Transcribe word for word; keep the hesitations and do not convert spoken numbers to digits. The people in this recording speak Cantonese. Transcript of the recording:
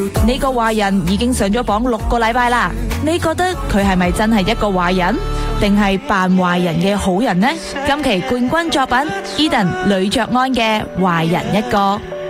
呢個壞人已經上咗榜六個禮拜啦，你覺得佢係咪真係一個壞人，定係扮壞人嘅好人呢？今期冠軍作品 Eden 呂爵安嘅壞人一個。